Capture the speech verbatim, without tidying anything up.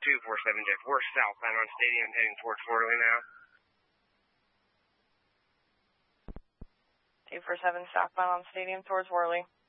two four seven J. We're southbound on Stadium heading towards Worley now. two four seven southbound on Stadium towards Worley.